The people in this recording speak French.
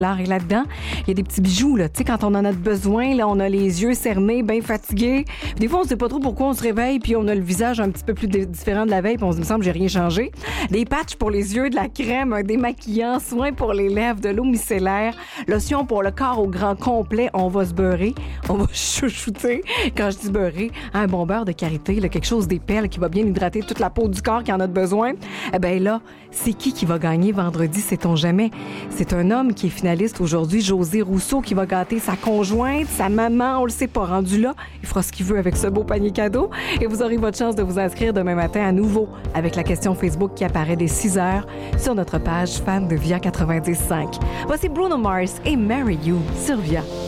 Et là-dedans, il y a des petits bijoux, là. Tu sais, quand on en a besoin, là, on a les yeux cernés, bien fatigués. Puis des fois, on sait pas trop pourquoi on se réveille, puis on a le visage un petit peu plus différent de la veille, puis on se dit, il me semble que j'ai rien changé. Des patchs pour les yeux, de la crème, un démaquillant, soins pour les lèvres, de l'eau micellaire, lotion pour le corps au grand complet. On va se beurrer, on va chouchouter. Quand je dis beurrer, un bon beurre de karité, là, quelque chose d'épais, là, qui va bien hydrater toute la peau du corps qui en a besoin. Eh bien là, c'est qui va gagner vendredi, sait-on jamais? C'est un homme qui est finaliste aujourd'hui, José Rousseau, qui va gâter sa conjointe, sa maman, on le sait pas, rendu là. Il fera ce qu'il veut avec ce beau panier cadeau. Et vous aurez votre chance de vous inscrire demain matin à nouveau avec la question Facebook qui apparaît dès 6 heures sur notre page fan de Via 90.5. Voici Bruno Mars et Marry You sur Via.